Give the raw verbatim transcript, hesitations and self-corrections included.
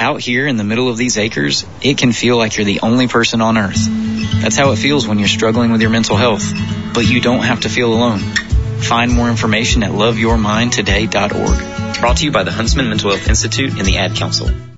Out here in the middle of these acres, it can feel like you're the only person on earth. That's how it feels when you're struggling with your mental health. But you don't have to feel alone. Find more information at love your mind today dot org. Brought to you by the Huntsman Mental Health Institute and the Ad Council.